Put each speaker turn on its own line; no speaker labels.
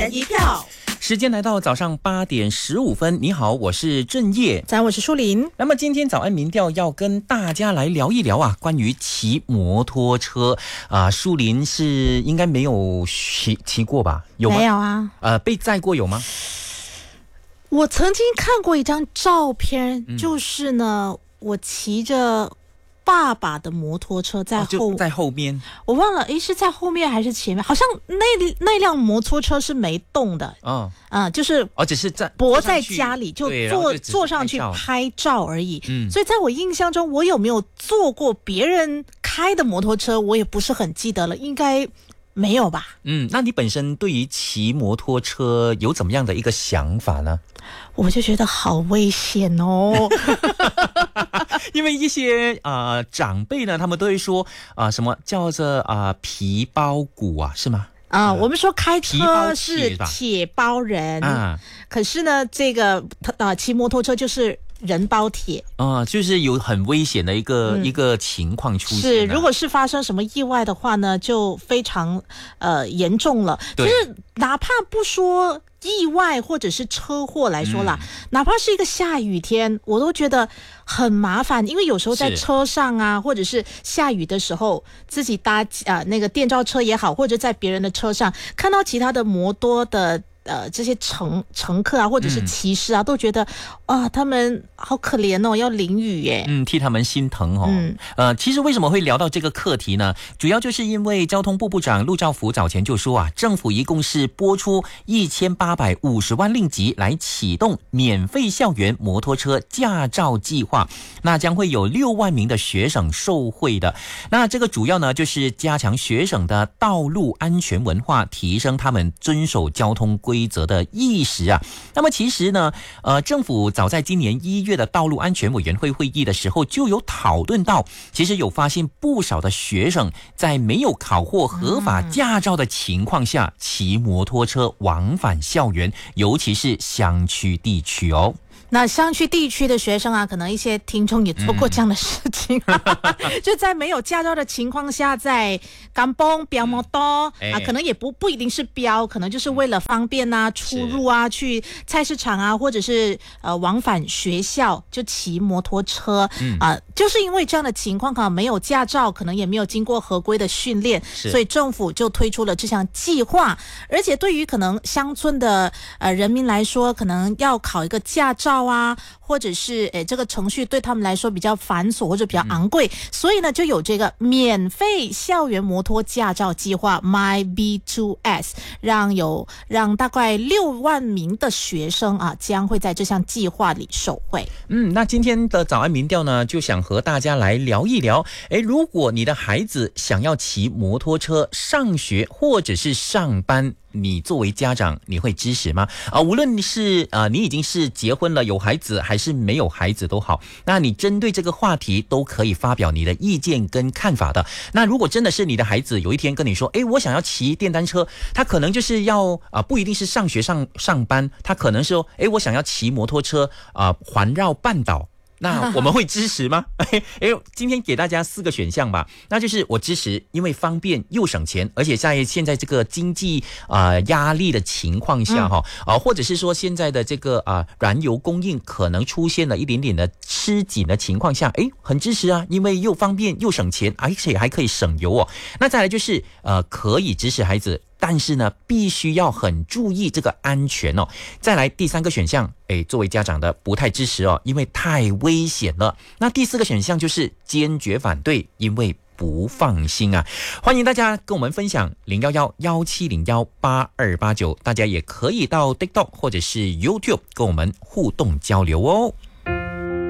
人一票。
时间来到早上8点15分，你好，我是郑业，
我是舒林。
那么今天早安民调要跟大家来聊一聊啊，关于骑摩托车啊。舒林是应该没有骑过吧？有吗？
没有啊。
被载过有吗？
我曾经看过一张照片，就是呢，我骑着爸的摩托车在
后面，
我忘了，是在后面还是前面？好像那辆摩托车是没动的，就是
只是
泊在家里就坐上去拍照而已。所以在我印象中，我有没有坐过别人开的摩托车，我也不是很记得了，应该没有吧？
那你本身对于骑摩托车有怎么样的一个想法呢？
我就觉得好危险哦。
因为一些长辈呢，他们都会说什么叫做皮包骨啊，是吗？
我们说开车是铁包人可是呢，这个骑摩托车就是人包铁
就是有很危险的一个情况出现。
是，如果是发生什么意外的话呢，就非常严重了。就是哪怕不说意外或者是车祸来说啦，哪怕是一个下雨天，我都觉得很麻烦，因为有时候在车上啊，或者是下雨的时候，自己搭那个电召车也好，或者在别人的车上看到其他的摩托的这些乘客啊，或者是骑士啊，都觉得他们好可怜哦，要淋雨耶。
替他们心疼哦。其实为什么会聊到这个课题呢？主要就是因为交通部部长陆兆福早前就说政府一共是拨出1850万令吉来启动免费校园摩托车驾照计划，那将会有6万名的学生受惠的。那这个主要呢，就是加强学生的道路安全文化，提升他们遵守交通规则的意识啊。那么其实呢，政府早在今年1月的道路安全委员会会议的时候就有讨论到，其实有发现不少的学生在没有考获合法驾照的情况下骑摩托车往返校园，尤其是乡区地区哦。
那乡区地区的学生啊，可能一些听众也做过这样的事情，就在没有驾照的情况下，在港崩飙摩托可能也不一定是飙，可能就是为了方便啊、出入啊、去菜市场啊，或者是往返学校就骑摩托车就是因为这样的情况可能没有驾照，可能也没有经过合规的训练，所以政府就推出了这项计划。而且对于可能乡村的人民来说，可能要考一个驾照或者是这个程序对他们来说比较繁琐或者比较昂贵，所以呢就有这个免费校园摩托驾照计划 MyB2S， 让大概6万名的学生将会在这项计划里受惠。
那今天的早安民调呢，就想和大家来聊一聊，如果你的孩子想要骑摩托车上学或者是上班，你作为家长你会支持吗？无论你是你已经是结婚了有孩子还是没有孩子都好，那你针对这个话题都可以发表你的意见跟看法的。那如果真的是你的孩子有一天跟你说我想要骑电单车，他可能就是要不一定是上学上班，他可能说我想要骑摩托车环绕半岛，那我们会支持吗？今天给大家4个选项吧。那就是我支持，因为方便又省钱，而且在现在这个经济压力的情况下或者是说现在的这个燃油供应可能出现了一点点的吃紧的情况下，很支持啊，因为又方便又省钱，而且还可以省油哦。那再来就是可以支持孩子，但是呢必须要很注意这个安全哦。再来第3个选项，作为家长的不太支持哦，因为太危险了。那第4个选项就是坚决反对，因为不放心啊。欢迎大家跟我们分享011-1701-8289，大家也可以到 TikTok 或者是 YouTube 跟我们互动交流哦。